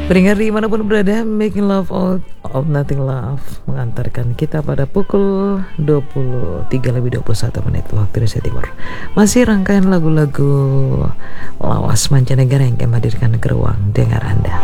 Pendengar dimanapun berada, Making Love Out of Nothing Love mengantarkan kita pada pukul 23:21 waktu Indonesia Timur. Masih rangkaian lagu-lagu lawas mancanegara yang kami hadirkan ke ruang dengar Anda.